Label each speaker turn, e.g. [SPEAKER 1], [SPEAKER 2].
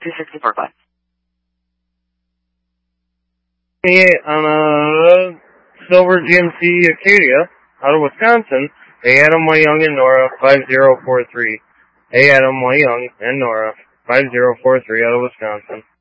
[SPEAKER 1] 264, bye.
[SPEAKER 2] On a Silver GMC Acadia out of Wisconsin. Hey, Adam, Y. Young, and Nora, 5043. Hey, Adam, Y. Young, and Nora, 5043 out of Wisconsin.